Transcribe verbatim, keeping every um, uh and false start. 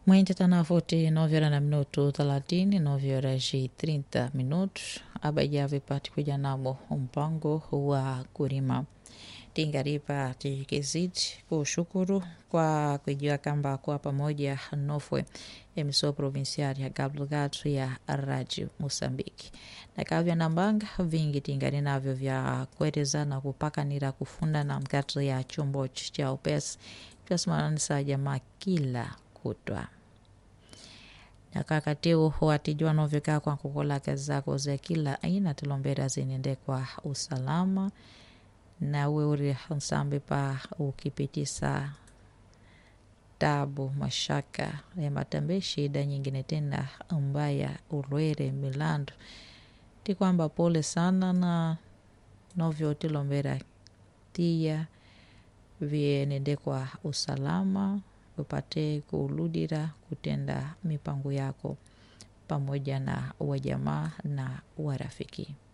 Mwente tanafuti nove horas na minuto thelathini, nove horas e trinta minutos. Abajave pati kuja namo mpango wa kurima tingaripa tikizidi kushukuru kwa kujua kamba kwa pamoja nofwe emiso provincial ya Gablugatu ya Radio Mosambiki na kavya nambanga vingi tingari navyo vya kueleza na kupakanira kufunda na mkato ya chombo cha upesi kyasimanisa jamaa kila kutwa na kakateu watijua novika kwa kukola kazi zako za kila aina tulombera zinende kwa usalama na wewe nsambe pa ukipitisa tabu mashaka ya matambe shida nyingine tena mbaya urwere milando ti kwamba pole sana na novyo tilombera tia vienende kwa usalama upate kuludira kutenda mipango yako pamoja na wajamaa na warafiki.